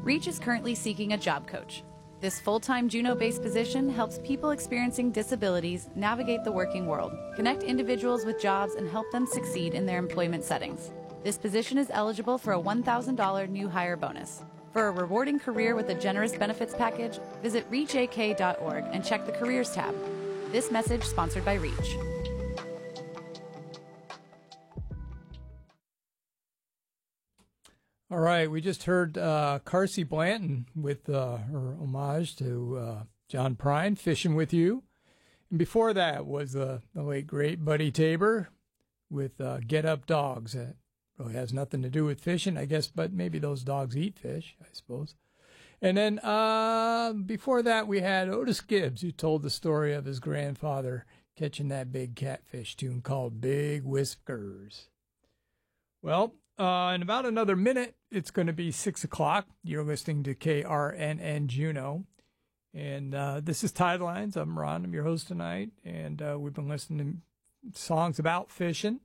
Reach is currently seeking a job coach. This full-time Juneau-based position helps people experiencing disabilities navigate the working world, connect individuals with jobs, and help them succeed in their employment settings. This position is eligible for a $1,000 new hire bonus. For a rewarding career with a generous benefits package, visit reachak.org and check the Careers tab. This message sponsored by Reach. All right, we just heard Carsey Blanton with her homage to John Prine, Fishing with You. And before that was the late, great Buddy Tabor with Get Up Dogs. That really has nothing to do with fishing, I guess, but maybe those dogs eat fish, I suppose. And then before that, we had Otis Gibbs, who told the story of his grandfather catching that big catfish, tune called Big Whiskers. Well, in about another minute, it's going to be 6 o'clock. You're listening to KRNN Juneau. And this is Tidelines. I'm Ron. I'm your host tonight. And we've been listening to songs about fishing.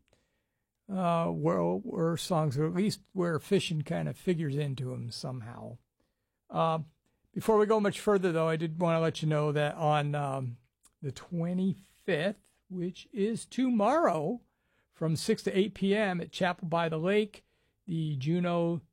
Where songs, or at least where fishing kind of figures into them somehow. Before we go much further, though, I did want to let you know that on the 25th, which is tomorrow, from 6 to 8 p.m. at Chapel by the Lake, the Juneau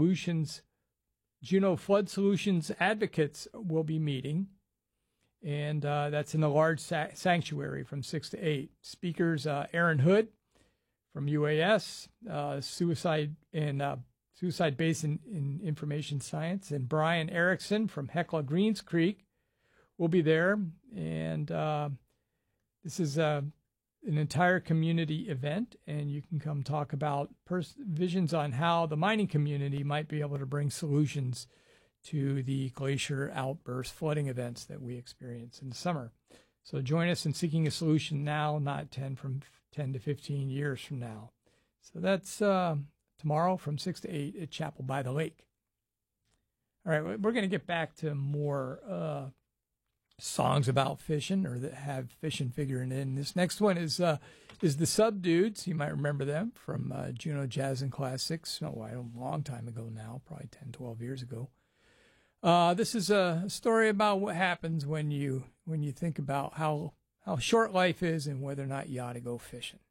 Flood Solutions Advocates will be meeting. And that's in the large sanctuary from 6 to 8. Speakers, Aaron Hood from UAS, Suicide Basin in Information Science, and Brian Erickson from Hecla Greens Creek will be there. And this is an entire community event, and you can come talk about visions on how the mining community might be able to bring solutions to the glacier outburst flooding events that we experience in the summer. So join us in seeking a solution now, not 10 to 15 years from now. So that's tomorrow from 6 to 8 at Chapel by the Lake. All right, we're going to get back to more songs about fishing, or that have fishing figuring in. This next one is the Subdudes. You might remember them from Juneau Jazz and Classics. A long time ago now, probably 10, 12 years ago. This is a story about what happens when you think about how short life is and whether or not you ought to go fishing.